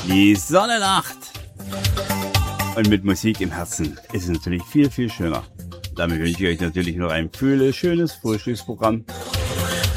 Die Sonne lacht. Und mit Musik im Herzen ist es natürlich viel, viel schöner. Damit wünsche ich euch natürlich noch ein schönes Frühstücksprogramm